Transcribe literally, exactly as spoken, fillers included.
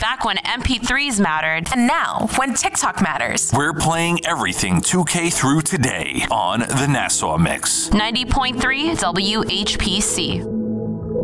Back when M P threes mattered. And now, when TikTok matters. We're playing everything two K through today on the Nassau Mix. ninety point three W H P C.